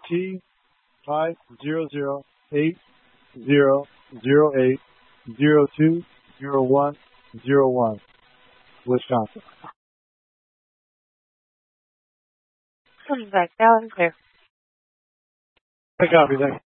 T5008008020101, Wisconsin. Coming back down there. I copy that.